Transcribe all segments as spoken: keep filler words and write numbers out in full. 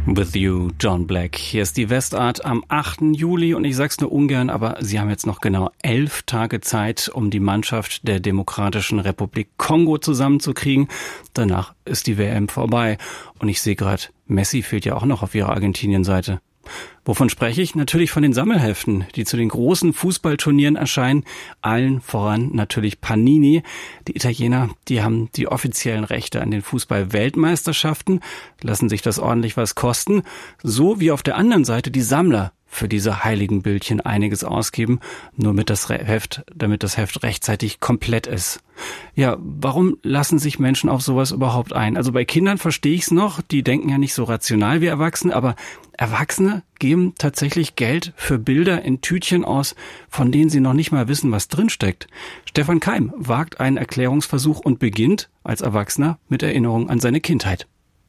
With You, John Black. Hier ist die Westart am achten Juli und ich sag's nur ungern, aber Sie haben jetzt noch genau elf Tage Zeit, um die Mannschaft der Demokratischen Republik Kongo zusammenzukriegen. Danach ist die W M vorbei und ich sehe gerade, Messi fehlt ja auch noch auf Ihrer Argentinien-Seite. Wovon spreche ich? Natürlich von den Sammelheften, die zu den großen Fußballturnieren erscheinen. Allen voran natürlich Panini. Die Italiener, die haben die offiziellen Rechte an den Fußball-Weltmeisterschaften, lassen sich das ordentlich was kosten. So wie auf der anderen Seite die Sammler für diese heiligen Bildchen einiges ausgeben, nur mit das Heft, damit das Heft rechtzeitig komplett ist. Ja, warum lassen sich Menschen auf sowas überhaupt ein? Also bei Kindern verstehe ich es noch, die denken ja nicht so rational wie Erwachsene, aber Erwachsene geben tatsächlich Geld für Bilder in Tütchen aus, von denen sie noch nicht mal wissen, was drinsteckt. Stefan Keim wagt einen Erklärungsversuch und beginnt als Erwachsener mit Erinnerungen an seine Kindheit.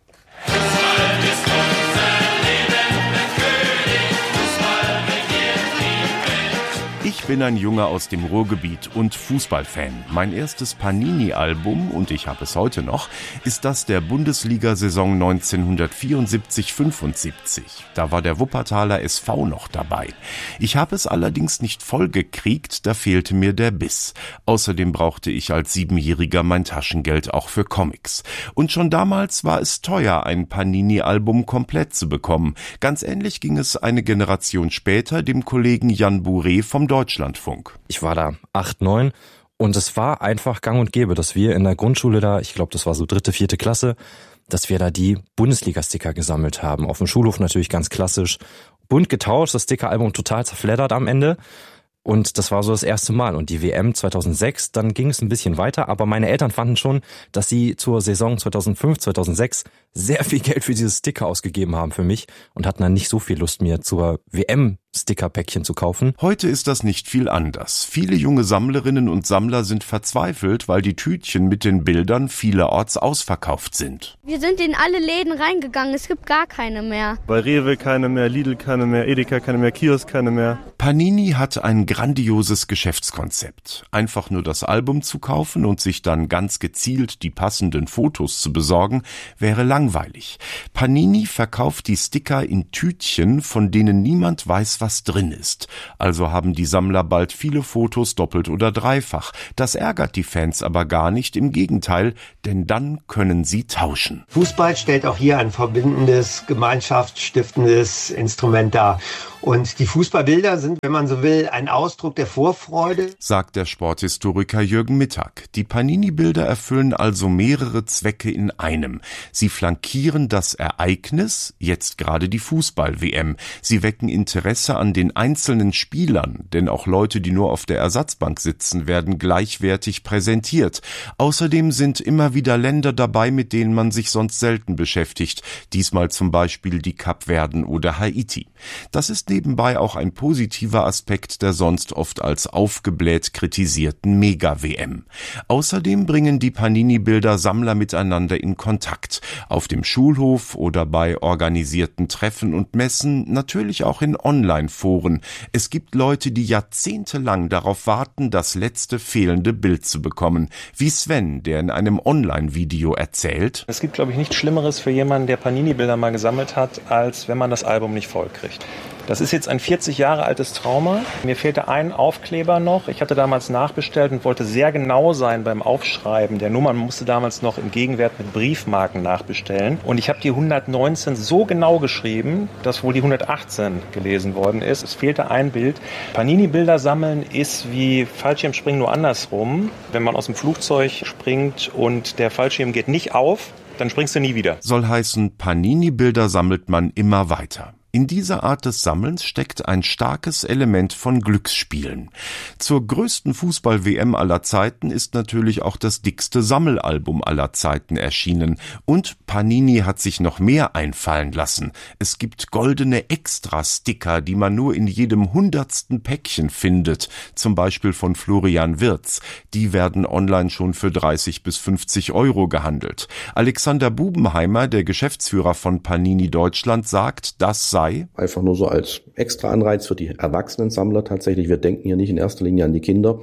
Ich bin ein Junge aus dem Ruhrgebiet und Fußballfan. Mein erstes Panini-Album, und ich habe es heute noch, ist das der Bundesliga-Saison neunzehnhundertvierundsiebzig fünfundsiebzig. Da war der Wuppertaler S V noch dabei. Ich habe es allerdings nicht voll gekriegt, da fehlte mir der Biss. Außerdem brauchte ich als Siebenjähriger mein Taschengeld auch für Comics. Und schon damals war es teuer, ein Panini-Album komplett zu bekommen. Ganz ähnlich ging es eine Generation später dem Kollegen Jan Bourré vom Deutschlandfunk. Ich war da acht, neun und es war einfach gang und gäbe, dass wir in der Grundschule da, ich glaube, das war so dritte, vierte Klasse, dass wir da die Bundesliga-Sticker gesammelt haben. Auf dem Schulhof natürlich ganz klassisch. Bunt getauscht, das Sticker-Album total zerfleddert am Ende. Und das war so das erste Mal. Und die W M zweitausendsechs, dann ging es ein bisschen weiter. Aber meine Eltern fanden schon, dass sie zur Saison zweitausendfünf, zweitausendsechs sehr viel Geld für dieses Sticker ausgegeben haben für mich und hatten dann nicht so viel Lust, mir zur W M Stickerpäckchen zu kaufen. Heute ist das nicht viel anders. Viele junge Sammlerinnen und Sammler sind verzweifelt, weil die Tütchen mit den Bildern vielerorts ausverkauft sind. Wir sind in alle Läden reingegangen, es gibt gar keine mehr. Bei Rewe keine mehr, Lidl keine mehr, Edeka keine mehr, Kiosk keine mehr. Panini hat ein grandioses Geschäftskonzept. Einfach nur das Album zu kaufen und sich dann ganz gezielt die passenden Fotos zu besorgen, wäre langweilig. Panini verkauft die Sticker in Tütchen, von denen niemand weiß, was drin ist. Also haben die Sammler bald viele Fotos doppelt oder dreifach. Das ärgert die Fans aber gar nicht, im Gegenteil, denn dann können sie tauschen. Fußball stellt auch hier ein verbindendes, gemeinschaftsstiftendes Instrument dar. Und die Fußballbilder sind, wenn man so will, ein Ausdruck der Vorfreude, sagt der Sporthistoriker Jürgen Mittag. Die Panini-Bilder erfüllen also mehrere Zwecke in einem. Sie flankieren das Ereignis, jetzt gerade die Fußball-W M. Sie wecken Interesse an den einzelnen Spielern, denn auch Leute, die nur auf der Ersatzbank sitzen, werden gleichwertig präsentiert. Außerdem sind immer wieder Länder dabei, mit denen man sich sonst selten beschäftigt. Diesmal zum Beispiel die Kapverden oder Haiti. Das ist nebenbei auch ein positiver Aspekt der sonst oft als aufgebläht kritisierten Mega-W M. Außerdem bringen die Panini-Bilder Sammler miteinander in Kontakt. Auf dem Schulhof oder bei organisierten Treffen und Messen, natürlich auch in Online-Foren. Es gibt Leute, die jahrzehntelang darauf warten, das letzte fehlende Bild zu bekommen. Wie Sven, der in einem Online-Video erzählt: Es gibt, glaube ich, nichts Schlimmeres für jemanden, der Panini-Bilder mal gesammelt hat, als wenn man das Album nicht voll kriegt. Das ist jetzt ein vierzig Jahre altes Trauma. Mir fehlte ein Aufkleber noch. Ich hatte damals nachbestellt und wollte sehr genau sein beim Aufschreiben der Nummern. Man musste damals noch im Gegenwert mit Briefmarken nachbestellen. Und ich habe die hundertneunzehn so genau geschrieben, dass wohl die hundertachtzehn gelesen worden ist. Es fehlte ein Bild. Panini-Bilder sammeln ist wie Fallschirmspringen, nur andersrum. Wenn man aus dem Flugzeug springt und der Fallschirm geht nicht auf, dann springst du nie wieder. Soll heißen, Panini-Bilder sammelt man immer weiter. In dieser Art des Sammelns steckt ein starkes Element von Glücksspielen. Zur größten Fußball-W M aller Zeiten ist natürlich auch das dickste Sammelalbum aller Zeiten erschienen. Und Panini hat sich noch mehr einfallen lassen. Es gibt goldene Extra-Sticker, die man nur in jedem hundertsten Päckchen findet. Zum Beispiel von Florian Wirz. Die werden online schon für dreißig bis fünfzig Euro gehandelt. Alexander Bubenheimer, der Geschäftsführer von Panini Deutschland, sagt, das sei einfach nur so als extra Anreiz für die Erwachsenensammler tatsächlich. Wir denken hier nicht in erster Linie an die Kinder,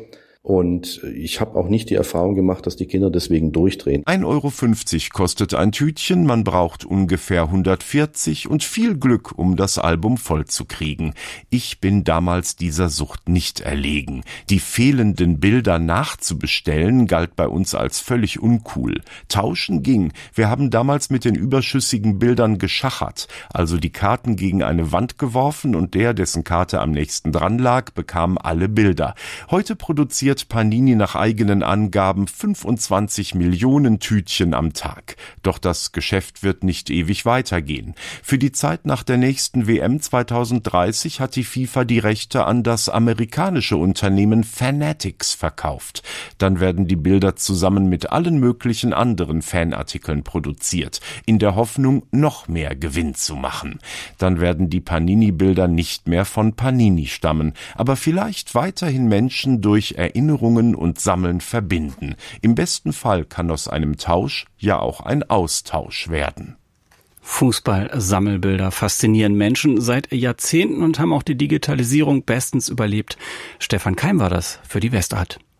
Und ich habe auch nicht die Erfahrung gemacht, dass die Kinder deswegen durchdrehen. ein Euro fünfzig kostet ein Tütchen, man braucht ungefähr hundertvierzig und viel Glück, um das Album vollzukriegen. Ich bin damals dieser Sucht nicht erlegen. Die fehlenden Bilder nachzubestellen galt bei uns als völlig uncool. Tauschen ging. Wir haben damals mit den überschüssigen Bildern geschachert, also die Karten gegen eine Wand geworfen und der, dessen Karte am nächsten dran lag, bekam alle Bilder. Heute produziert Panini nach eigenen Angaben fünfundzwanzig Millionen Tütchen am Tag. Doch das Geschäft wird nicht ewig weitergehen. Für die Zeit nach der nächsten W M zweitausenddreißig hat die FIFA die Rechte an das amerikanische Unternehmen Fanatics verkauft. Dann werden die Bilder zusammen mit allen möglichen anderen Fanartikeln produziert, in der Hoffnung, noch mehr Gewinn zu machen. Dann werden die Panini-Bilder nicht mehr von Panini stammen, aber vielleicht weiterhin Menschen durch Erinnerungen und Sammeln verbinden. Im besten Fall kann aus einem Tausch ja auch ein Austausch werden. Fußball-Sammelbilder faszinieren Menschen seit Jahrzehnten und haben auch die Digitalisierung bestens überlebt. Stefan Keim war das für die Westart.